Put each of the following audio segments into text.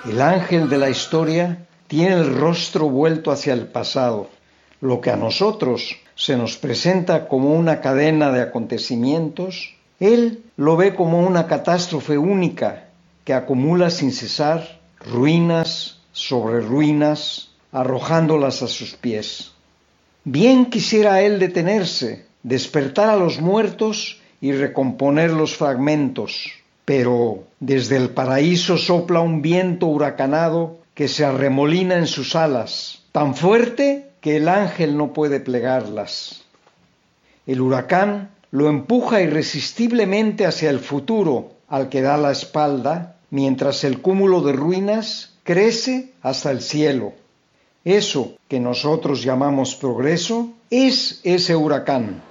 El ángel de la historia tiene el rostro vuelto hacia el pasado. Lo que a nosotros se nos presenta como una cadena de acontecimientos, él lo ve como una catástrofe única que acumula sin cesar ruinas sobre ruinas, arrojándolas a sus pies. Bien quisiera él detenerse, despertar a los muertos y recomponer los fragmentos, pero desde el paraíso sopla un viento huracanado que se arremolina en sus alas, tan fuerte que el ángel no puede plegarlas. El huracán lo empuja irresistiblemente hacia el futuro al que da la espalda, mientras el cúmulo de ruinas crece hasta el cielo. Eso que nosotros llamamos progreso es ese huracán.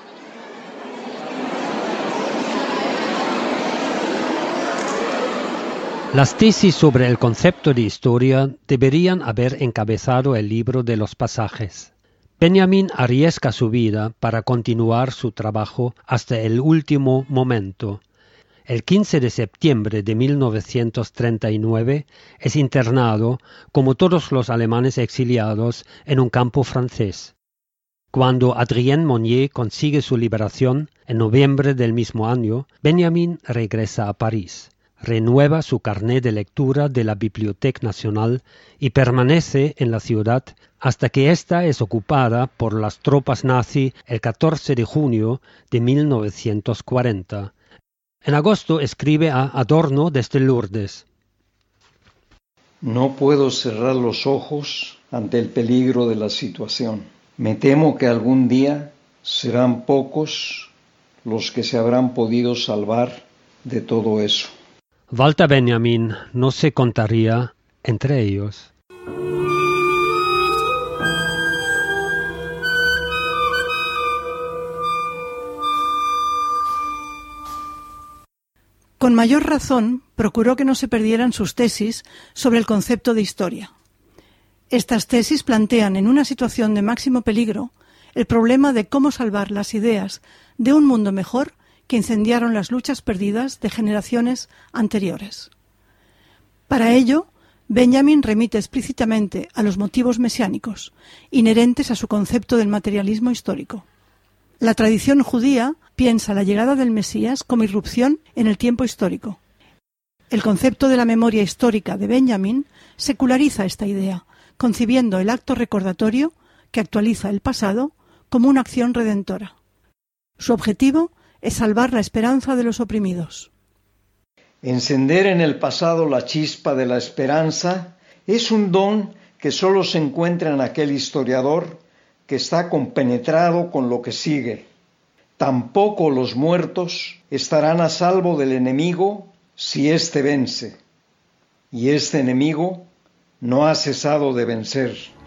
Las tesis sobre el concepto de historia deberían haber encabezado el libro de los pasajes. Benjamin arriesga su vida para continuar su trabajo hasta el último momento. El 15 de septiembre de 1939 es internado, como todos los alemanes exiliados, en un campo francés. Cuando Adrien Monnier consigue su liberación, en noviembre del mismo año, Benjamin regresa a París. Renueva su carnet de lectura de la Bibliothèque Nacional y permanece en la ciudad hasta que ésta es ocupada por las tropas nazi el 14 de junio de 1940. En agosto escribe a Adorno desde Lourdes. No puedo cerrar los ojos ante el peligro de la situación. Me temo que algún día serán pocos los que se habrán podido salvar de todo eso. Walter Benjamin no se contaría entre ellos. Con mayor razón, procuró que no se perdieran sus tesis sobre el concepto de historia. Estas tesis plantean en una situación de máximo peligro el problema de cómo salvar las ideas de un mundo mejor que incendiaron las luchas perdidas de generaciones anteriores. Para ello, Benjamin remite explícitamente a los motivos mesiánicos, inherentes a su concepto del materialismo histórico. La tradición judía piensa la llegada del Mesías como irrupción en el tiempo histórico. El concepto de la memoria histórica de Benjamin seculariza esta idea, concibiendo el acto recordatorio que actualiza el pasado como una acción redentora. Su objetivo es salvar la esperanza de los oprimidos. Encender en el pasado la chispa de la esperanza es un don que solo se encuentra en aquel historiador que está compenetrado con lo que sigue. Tampoco los muertos estarán a salvo del enemigo si éste vence. Y este enemigo no ha cesado de vencer.